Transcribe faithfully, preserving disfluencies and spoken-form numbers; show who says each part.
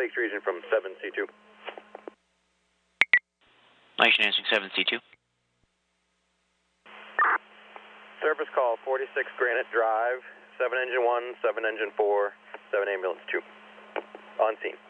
Speaker 1: Lakes region from seven C two.
Speaker 2: Nation answering seven C two.
Speaker 1: Service call forty-six Granite Drive, seven engine one, seven engine four, seven ambulance two. On scene.